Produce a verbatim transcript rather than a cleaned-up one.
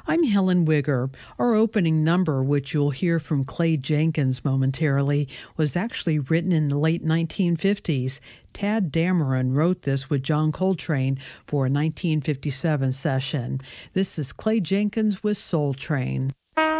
I'm Helen Wigger. Our opening number, which you'll hear from Clay Jenkins momentarily, was actually written in the late nineteen fifties. Tad Dameron wrote this with John Coltrane for a nineteen fifty-seven session. This is Clay Jenkins with Soul Train.